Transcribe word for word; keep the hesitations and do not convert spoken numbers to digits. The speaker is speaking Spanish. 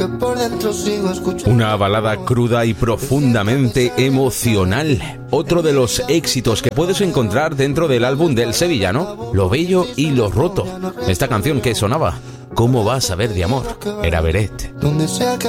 Una balada cruda y profundamente emocional. Otro de los éxitos que puedes encontrar dentro del álbum del sevillano, Lo bello y lo roto. Esta canción que sonaba, ¿Cómo vas a ver de amor? Era Beret.